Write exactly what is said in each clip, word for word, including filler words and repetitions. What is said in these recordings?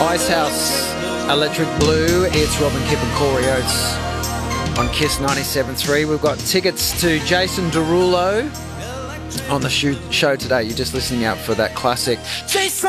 Icehouse, Electric Blue. It's Robin Kipp and Corey Oates on Kiss ninety-seven point three. We've got tickets to Jason Derulo on the show today. You're just listening out for that classic Jason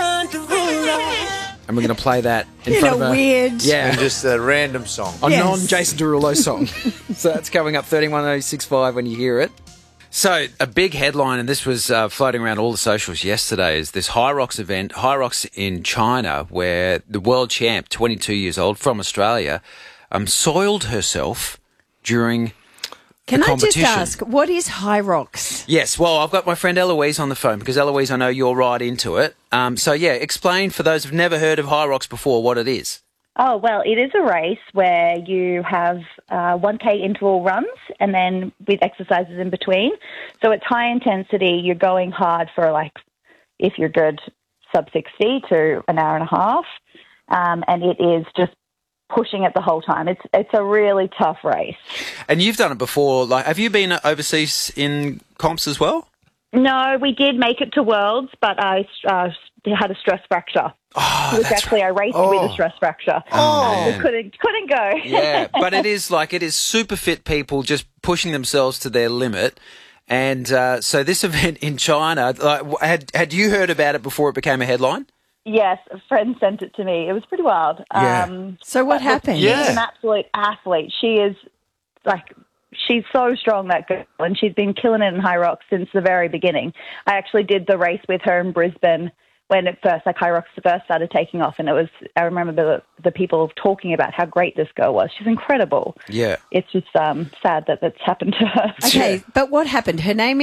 Derulo. And we're going to play that in, in front a of a weird... Yeah. And just a random song. A Yes. non-Jason Derulo song. So that's coming up thirty-one oh six five when you hear it. So a big headline, and this was uh, floating around all the socials yesterday, is this Hyrox event, Hyrox in China, where the world champ, twenty-two years old, from Australia, um, soiled herself during Can the I just competition. ask, what is Hyrox? Yes, well, I've got my friend Eloise on the phone because, Eloise, I know you're right into it. Um, so, yeah, explain for those who've never heard of Hyrox before what it is. Oh, well, it is a race where you have uh, one K interval runs and then with exercises in between. So it's high intensity. You're going hard for, like, if you're good, sub sixty to an hour and a half. Um, and it is just pushing it the whole time. It's it's a really tough race. And you've done it before. Like, have you been overseas in comps as well? No, we did make it to Worlds, but I uh, had a stress fracture. Oh, Which that's actually right. I raced Oh. with a stress fracture. Oh, Um, man. couldn't couldn't go. Yeah, but it is like it is super fit people just pushing themselves to their limit. And uh, so this event in China, like, had had you heard about it before it became a headline? Yes, a friend sent it to me. It was pretty wild. Yeah. Um, So what but look, happened? Yeah. She's an absolute athlete. She is like, she's so strong, that girl, and she's been killing it in Hyrox since the very beginning. I actually did the race with her in Brisbane when it first, like Hyrox first started taking off, and it was, I remember the the people talking about how great this girl was. She's incredible. Yeah. It's just um, sad that that's happened to her. Okay, Yeah. but what happened? Her name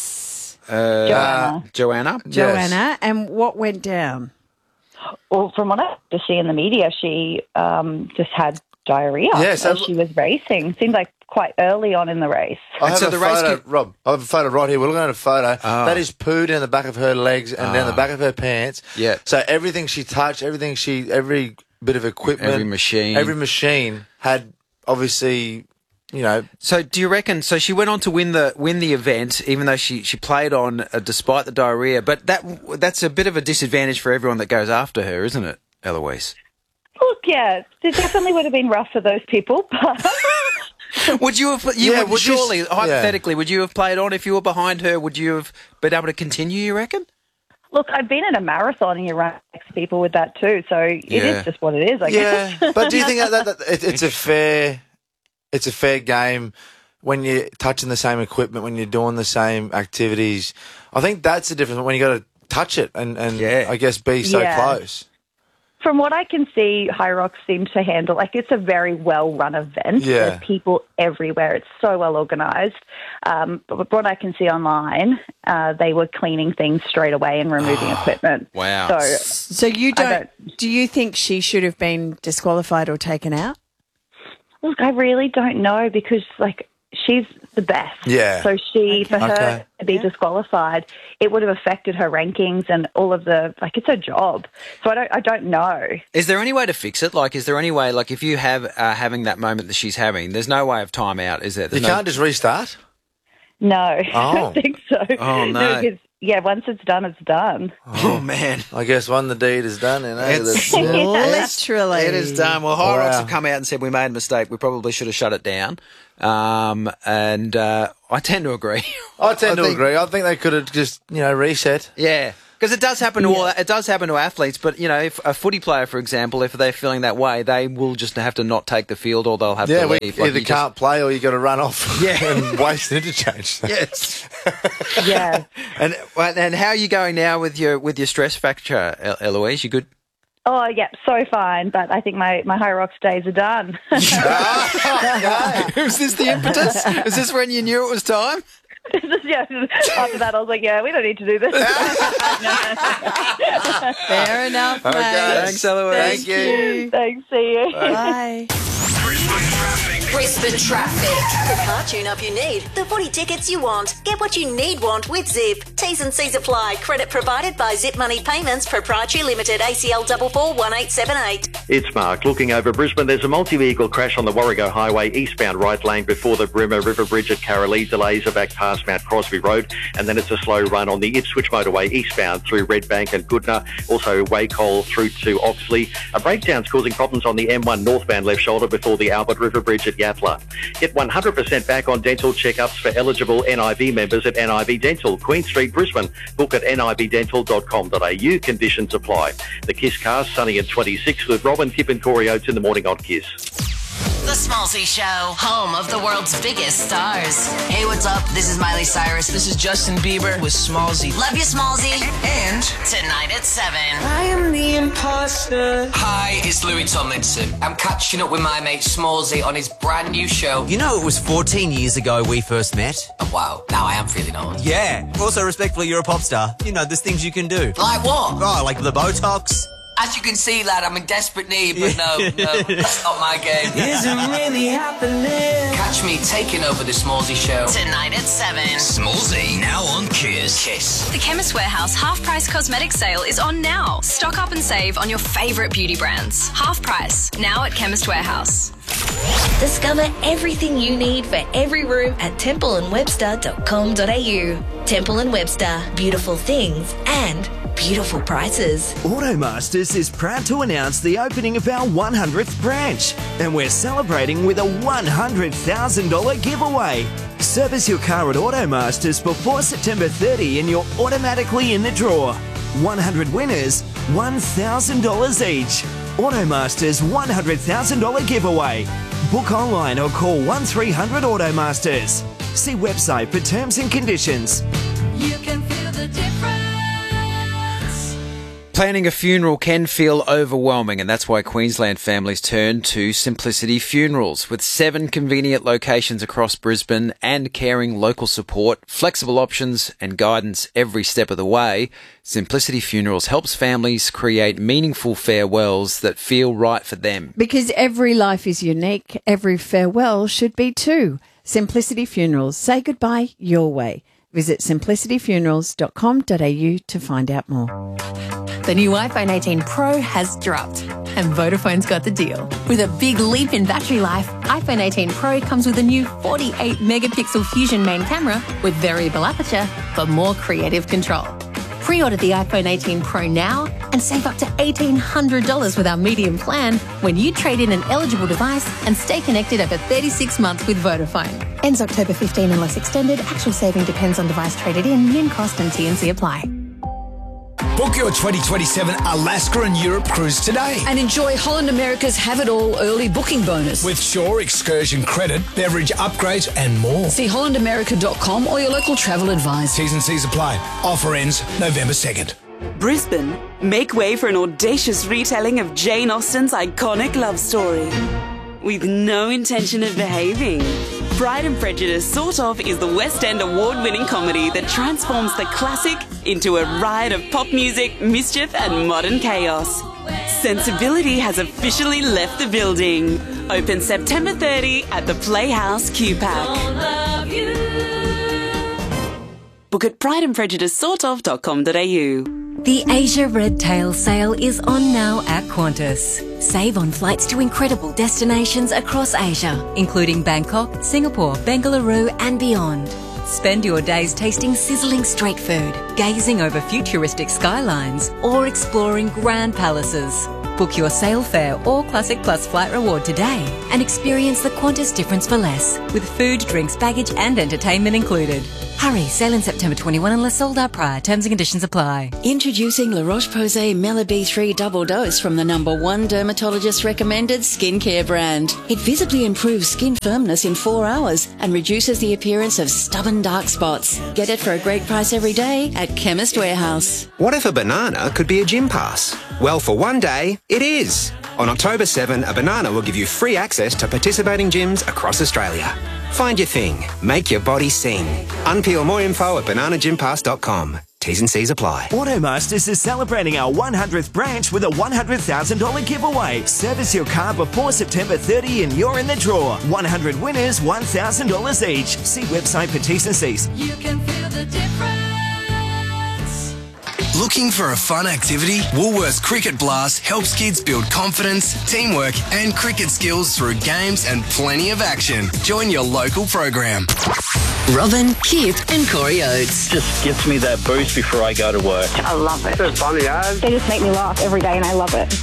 is Uh, Joanna. Joanna? Yes. Joanna, and what went down? Well, from what I to see in the media, she um, just had diarrhea Yes, as I- she was racing. Seemed like quite early on in the race. I And have so a the race photo, can- Rob. I have a photo right here. We're looking at a photo. Oh. That is poo down the back of her legs and down the back of her pants. Yeah. So everything she touched, everything she, every bit of equipment, Every machine. every machine had obviously, you know, So do you reckon? So she went on to win the win the event, even though she, she played on uh, despite the diarrhea. But that that's a bit of a disadvantage for everyone that goes after her, isn't it, Eloise? Look, yeah, it definitely would have been rough for those people, but Would you have? You Yeah, would, would you s- surely, yeah. hypothetically, would you have played on if you were behind her? Would you have been able to continue? You reckon? look, I've been in a marathon and you run next to people with that too, so it Yeah. is just what it is, I yeah. guess. But do you think that, that, that it, it's a fair, it's a fair game when you're touching the same equipment, when you're doing the same activities? I think that's the difference when you got to touch it and, and Yeah. I guess be so Yeah. close. From what I can see, Hyrox seems to handle, like, it's a very well-run event. Yeah. There's people everywhere. It's so well organised. Um, but what I can see online, uh, they were cleaning things straight away and removing equipment. Wow. So, So you I don't, do you think she should have been disqualified or taken out? look, I really don't know because, like, she's the best. Yeah. So she, for her Okay. to be disqualified, it would have affected her rankings and all of the, like, it's her job. So I don't, I don't know. Is there any way to fix it? Like, is there any way? Like, if you have uh, having that moment that she's having, there's no way of time out, is there? You There's no- can't just restart. No, I Oh. don't think so. Oh, no. because, yeah, once it's done, it's done. Oh man. I guess when the deed is done, you know. It's- that's- yeah. Literally. It is done. Well, Hyrox Wow. have come out and said we made a mistake. We probably should have shut it down. Um, and uh, I tend to agree. I tend to think- agree. I think they could have just, you know, reset. Yeah, because it does happen to all. It does happen to athletes. But you know, if a footy player, for example, if they're feeling that way, they will just have to not take the field, or they'll have Yeah, to we leave. Like, either you can't play or you got to run off Yeah. and waste interchange. Just, yes. Yeah. And and how are you going now with your with your stress fracture, El- Eloise? You good? Oh, yeah, so fine. But I think my, my Hyrox days are done. Was this the impetus? Is this when you knew it was time? yeah, after that, I was like, yeah, we don't need to do this. Fair enough, mate. Thanks, Eloise. Thank you. Thanks, see you. Bye. Brisbane traffic. Brisbane traffic. The car tune-up you need, the footy tickets you want. Get what you need want with Zip. T's and C's apply. Credit provided by Zip Money Payments Proprietary Limited, A C L four four one eight seven eight. It's Mark. Looking over Brisbane, there's a multi-vehicle crash on the Warrego Highway, eastbound right lane before the Brimmer River Bridge at Carolee. Delays are back past Mount Crosby Road, and then it's a slow run on the Ipswich Motorway eastbound through Redbank and Goodna, also Wacol through to Oxley. A breakdown's causing problems on the M one northbound left shoulder before the Albert River Bridge at Yatla. Get one hundred percent back on dental checkups for eligible N I B members at N I B Dental, Queen Street, Brisbane. Book at n i b dental dot com dot a u. Conditions apply. The Kiss Cast, sunny and twenty-six with Robin, Kip and Corey Oates in the morning on Kiss. The Smallsy Show, home of the world's biggest stars. Hey, what's up? This is Miley Cyrus. This is Justin Bieber with Smallsy. Love you, Smallsy. And tonight at seven. I am the imposter. Hi, it's Louis Tomlinson. I'm catching up with my mate Smallsy on his brand new show. You know, it was fourteen years ago we first met. Oh, wow, now I am feeling old. Yeah. Also, respectfully, you're a pop star. You know, there's things you can do. Like what? Oh, like the Botox. As you can see, lad, I'm in desperate need, but no, no, that's not my game. Isn't really happening. Catch me taking over the Smallsy Show. Tonight at seven. Smallsy, now on Kiss. Kiss. The Chemist Warehouse half-price cosmetic sale is on now. Stock up and save on your favourite beauty brands. Half price, now at Chemist Warehouse. Discover everything you need for every room at temple and webster dot com dot a u. Temple and Webster, beautiful things and beautiful prices. Automasters is proud to announce the opening of our one hundredth branch, and we're celebrating with a one hundred thousand dollars giveaway. Service your car at Automasters before September thirtieth and you're automatically in the draw. one hundred winners, one thousand dollars each. Automasters one hundred thousand dollars giveaway. Book online or call one three hundred Automasters. See website for terms and conditions. You can feel the difference. Planning a funeral can feel overwhelming, and that's why Queensland families turn to Simplicity Funerals. With seven convenient locations across Brisbane and caring local support, flexible options and guidance every step of the way, Simplicity Funerals helps families create meaningful farewells that feel right for them. Because every life is unique, every farewell should be too. Simplicity Funerals. Say goodbye your way. Visit simplicity funerals dot com dot a u to find out more. The new iPhone eighteen Pro has dropped, and Vodafone's got the deal. With a big leap in battery life, iPhone eighteen Pro comes with a new forty-eight megapixel Fusion main camera with variable aperture for more creative control. Pre-order the iPhone eighteen Pro now and save up to eighteen hundred dollars with our medium plan when you trade in an eligible device and stay connected over thirty-six months with Vodafone. Ends October fifteenth unless extended. Actual saving depends on device traded in, min cost and T N C apply. Book your twenty twenty-seven Alaska and Europe cruise today. And enjoy Holland America's Have It All early booking bonus. With Shore excursion credit, beverage upgrades and more. See holland america dot com or your local travel advisor. T's and C's apply. Offer ends November second. Brisbane, make way for an audacious retelling of Jane Austen's iconic love story. With no intention of behaving. Pride and Prejudice Sort Of is the West End award-winning comedy that transforms the classic into a riot of pop music, mischief and modern chaos. Sensibility has officially left the building. Open September thirtieth at the Playhouse Q-Pack. Book at pride and prejudice sort of dot com dot a u. The Asia Red Tail sale is on now at Qantas. Save on flights to incredible destinations across Asia, including Bangkok, Singapore, Bengaluru and beyond. Spend your days tasting sizzling street food, gazing over futuristic skylines or exploring grand palaces. Book your sale fare or Classic Plus flight reward today and experience the Qantas difference for less, with food, drinks, baggage and entertainment included. Hurry, sale in September twenty-first unless sold out prior. Terms and conditions apply. Introducing La Roche-Posay Mela B three Double Dose from the number one dermatologist recommended skincare brand. It visibly improves skin firmness in four hours and reduces the appearance of stubborn dark spots. Get it for a great price every day at Chemist Warehouse. What if a banana could be a gym pass? Well, for one day, it is. On October seventh, a banana will give you free access to participating gyms across Australia. Find your thing. Make your body sing. Unpeel more info at banana gym pass dot com. T's and C's apply. Automasters is celebrating our one hundredth branch with a one hundred thousand dollars giveaway. Service your car before September thirtieth and you're in the draw. one hundred winners, one thousand dollars each. See website for T's and C's. You can feel the difference. Looking for a fun activity? Woolworths Cricket Blast helps kids build confidence, teamwork and cricket skills through games and plenty of action. Join your local program. Robin, Kip and Corey Oates. Just gives me that boost before I go to work. I love it. It's funny, eh? They just make me laugh every day and I love it.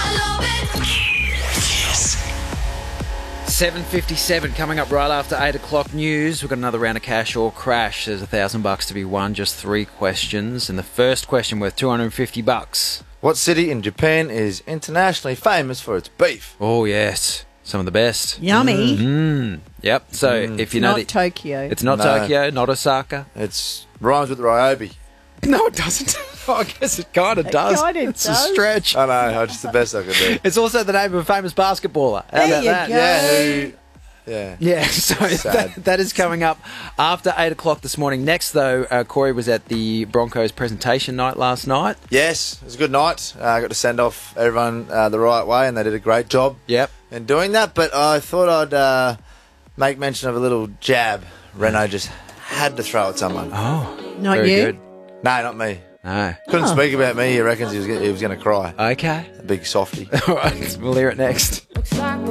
seven fifty-seven coming up right after eight o'clock news. We've got another round of cash or crash. There's a thousand bucks to be won, just three questions. And the first question worth two hundred fifty bucks. What city in Japan is internationally famous for its beef? Oh, yes. Some of the best. Yummy. Mm. Yep. So Mm. if you It's know not the, Tokyo. It's not No. Tokyo, not Osaka. It's rhymes with Ryobi. No, it doesn't. Oh, I guess it kind of It does. kinda it's does. a stretch. I know, it's the best I could do. It's also the name of a famous basketballer. How There about you that? go. Yeah, who... Yeah. Yeah, so Sad. that, that is coming up after eight o'clock this morning. Next, though, uh, Corey was at the Broncos presentation night last night. Yes, it was a good night. Uh, I got to send off everyone uh, the right way, and they did a great job Yep. in doing that. But I thought I'd uh, make mention of a little jab Renault just had to throw at someone. Oh, Not very you? good. No, not me. No. Couldn't Oh. speak about me. He reckons he was, he was going to cry. Okay. A big softy. All right, we'll hear it next.